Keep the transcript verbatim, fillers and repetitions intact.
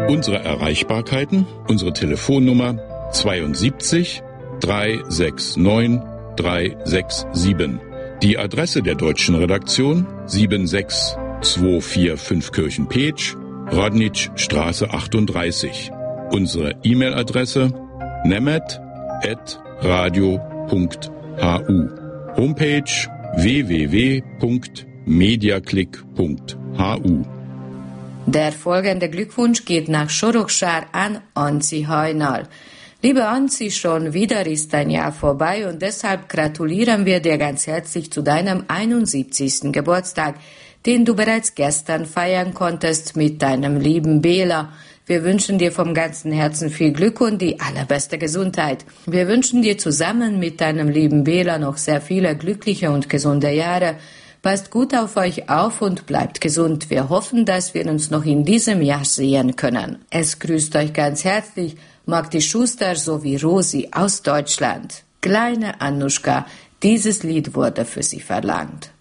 Unsere Erreichbarkeiten, unsere Telefonnummer zweiundsiebzig dreihundertneunundsechzig dreihundertsiebenundsechzig. Die Adresse der deutschen Redaktion sieben sechs zwei vier fünf Kirchen-Petsch, Rodnitschstraße achtunddreißig. Unsere E-Mail-Adresse nemet at radio punkt hu. Homepage w w w punkt mediaclick punkt hu. Der folgende Glückwunsch geht nach Sorokschar an Anzi Hajnal. Liebe Anzi, schon wieder ist ein Jahr vorbei und deshalb gratulieren wir dir ganz herzlich zu deinem einundsiebzigsten Geburtstag, den du bereits gestern feiern konntest mit deinem lieben Bela. Wir wünschen dir vom ganzen Herzen viel Glück und die allerbeste Gesundheit. Wir wünschen dir zusammen mit deinem lieben Bela noch sehr viele glückliche und gesunde Jahre. Passt gut auf euch auf und bleibt gesund. Wir hoffen, dass wir uns noch in diesem Jahr sehen können. Es grüßt euch ganz herzlich Magdi Schuster sowie Rosi aus Deutschland. Kleine Annuschka, dieses Lied wurde für sie verlangt.